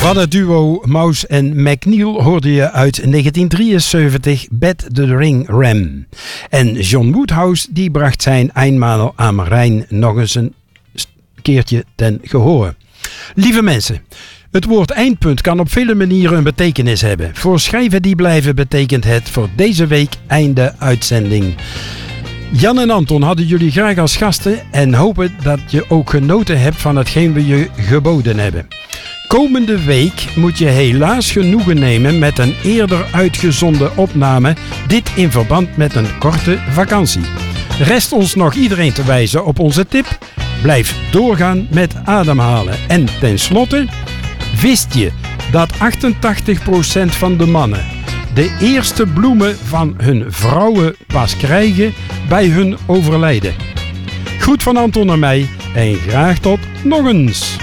Van het duo Mouse en McNeil hoorde je uit 1973 Bet the Ring Ram. En John Woodhouse die bracht zijn Eenmaal am Rijn nog eens een keertje ten gehore. Lieve mensen, het woord eindpunt kan op vele manieren een betekenis hebben. Voor Schrijven die blijven betekent het voor deze week einde uitzending. Jan en Anton hadden jullie graag als gasten en hopen dat je ook genoten hebt van hetgeen we je geboden hebben. Komende week moet je helaas genoegen nemen met een eerder uitgezonden opname, dit in verband met een korte vakantie. Rest ons nog iedereen te wijzen op onze tip: blijf doorgaan met ademhalen. En tenslotte, wist je dat 88% van de mannen de eerste bloemen van hun vrouwen pas krijgen bij hun overlijden? Goed van Anton en mij en graag tot nog eens.